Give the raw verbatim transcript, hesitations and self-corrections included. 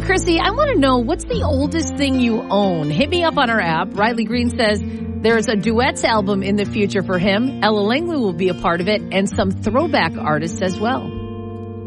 Chrissy, I want to know, what's the oldest thing you own? Hit me up on our app. Riley Green says there's a duets album in the future for him. Ella Langley will be a part of it, and some throwback artists as well.